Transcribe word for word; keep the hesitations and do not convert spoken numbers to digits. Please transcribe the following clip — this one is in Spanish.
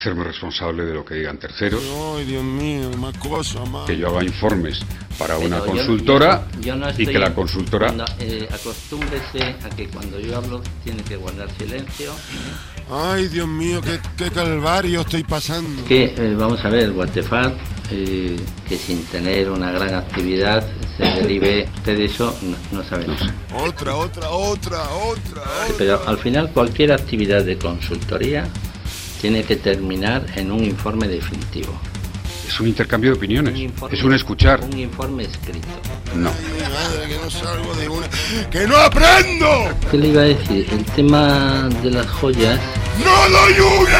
hacerme responsable de lo que digan terceros. Ay, Dios mío, más cosas, más. Que yo haga informes para Pero una yo- consultora yo, yo no y estoy- que la consultora... cuando, eh, acostúmbrese a que cuando yo hablo tiene que guardar silencio. Ay, Dios mío, qué, qué calvario estoy pasando. Que eh, vamos a ver, Guatefat, eh, que sin tener una gran actividad se derive usted de eso, no, no sabemos. Otra, otra, otra, otra, otra. Pero al final cualquier actividad de consultoría tiene que terminar en un informe definitivo. Es un intercambio de opiniones, Un informe- es un escuchar. Un informe escrito. No. Ay, madre, que no salgo de una. ¡Que no aprendo! ¿Qué le iba a decir? El tema de las joyas. ¡No doy una!